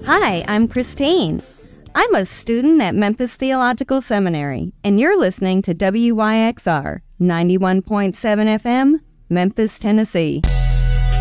Hi, I'm Christine. I'm a student at Memphis Theological Seminary, and you're listening to WYXR 91.7 FM, Memphis, Tennessee.